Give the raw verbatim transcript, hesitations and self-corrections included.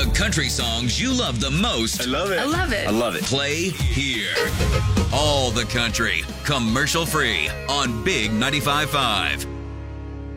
The country songs you love the most. I love it. I love it. I love it. Play here. All the country, commercial free on Big ninety-five point five.